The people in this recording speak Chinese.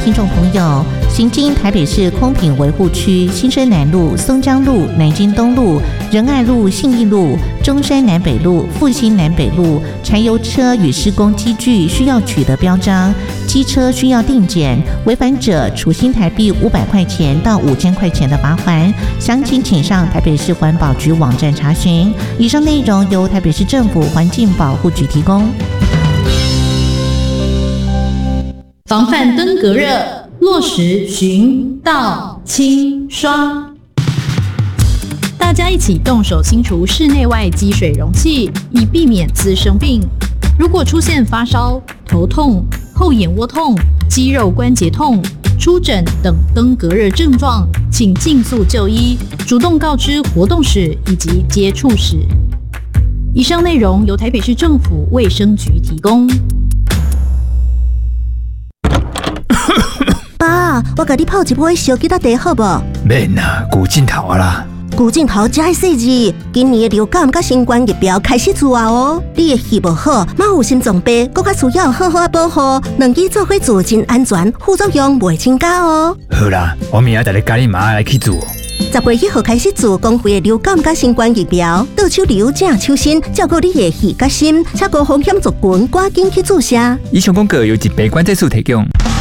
听众朋友，行经台北市空品维护区新生南路、松江路、南京东路、仁爱路、信义路、中山南北路、复兴南北路，柴油车与施工机具需要取得标章，机车需要定检，违反者处新台币500块钱到5000块钱的罚锾。详情请上台北市环保局网站查询。以上内容由台北市政府环境保护局提供。 防范登革热，落实巡倒清刷。大家一起动手清除室内外积水容器，以避免滋生病。如果出现发烧、头痛、后眼窝痛、肌肉关节痛、出疹等登革热症状，请尽速就医，主动告知活动史以及接触史。以上内容由台北市政府卫生局提供。 爸，我甲你泡一杯烧鸡仔茶好无？ 免啦，旧镜头啊啦。 旧镜头才细致，今年的流感甲新冠疫苗开始做啊哦。你的肺无好，马有心脏病，更加需要好好保护。两支做伙做真安全，副作用袂增加哦。 好啦，我明仔带你家己妈来去做。 10月1号开始做公费的流感甲新冠疫苗，倒手流正手心，照顾你的肺甲心，且高风险族群赶紧去注射。 以上广告由疾病管制署提供。